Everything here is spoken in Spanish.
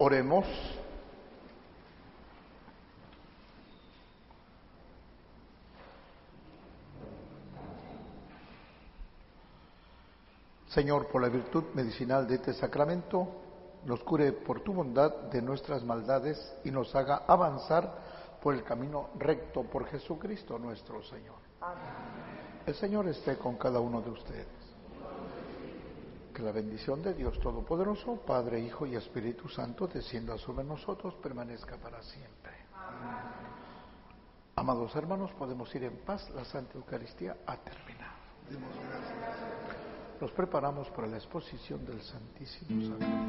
Oremos. Señor, por la virtud medicinal de este sacramento, nos cure por tu bondad de nuestras maldades y nos haga avanzar por el camino recto por Jesucristo nuestro Señor. Amén. El Señor esté con cada uno de ustedes. Que la bendición de Dios Todopoderoso, Padre, Hijo y Espíritu Santo, descienda sobre nosotros, permanezca para siempre. Amén. Amados hermanos, podemos ir en paz. La Santa Eucaristía ha terminado. Demos gracias. Nos preparamos para la exposición del Santísimo Sacramento.